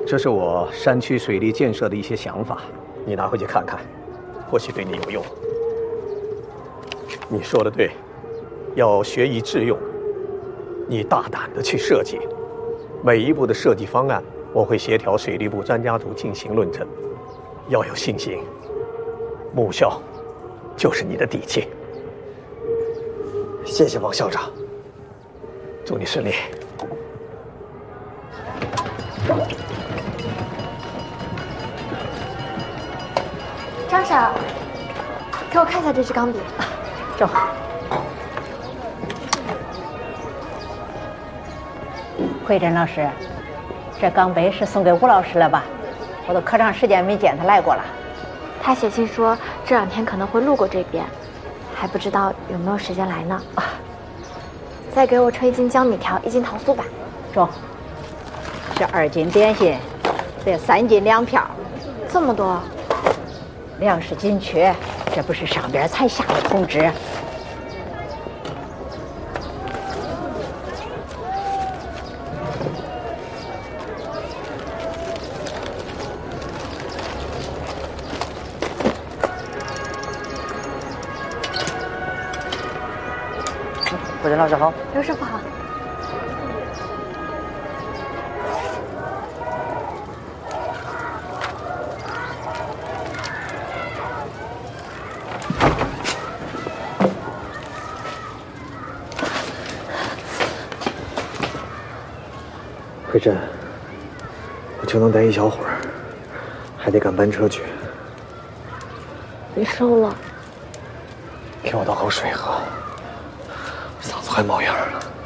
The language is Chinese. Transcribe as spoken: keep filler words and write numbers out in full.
这是我山区水利建设的一些想法，你拿回去看看，或许对你有用。你说的对，要学以致用。你大胆地去设计，每一步的设计方案，我会协调水利部专家组进行论证。要有信心，母校就是你的底气。 谢谢王校长， 祝你顺利。 张婶，给我看一下这支钢笔。 正好。慧珍老师，这钢杯是送给吴老师了吧？我都可长时间没见他来过了。 他写信说这两天可能会路过这边，还不知道有没有时间来呢。啊，再给我称一斤江米条，一斤糖酥吧。 中。这二斤点心，这三斤粮票， 这么多。 粮食紧缺，这不是上边才下的通知。 慧珍老师好， 刘师傅好。 慧珍，我就能待一小会儿，还得赶班车去。 你瘦了。 给我倒口水喝，嗓子快冒烟了。